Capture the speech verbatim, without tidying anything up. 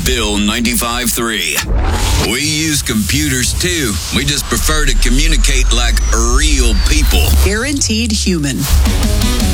Bill ninety-five three. We use computers too. We just prefer to communicate like real people. Guaranteed human.